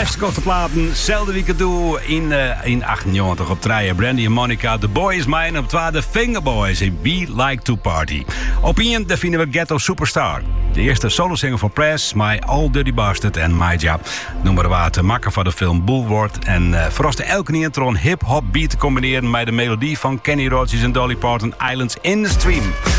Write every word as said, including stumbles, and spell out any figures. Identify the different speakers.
Speaker 1: Vijf korte platen, zelden wie ik het doe in, uh, in achtennegentig op drieën. Brandy en Monica, The Boy Is Mine. Op twaalf, The Fingerboys in We Like To Party. Op één, daar vinden we Ghetto Superstar. De eerste solo-single van Press, My All Dirty Bastard en My Job. Noem maar wat, makker van de film Bulworth. En uh, verraste elke keer door een hip-hop beat te combineren met de melodie van Kenny Rogers en Dolly Parton, Islands in the Stream.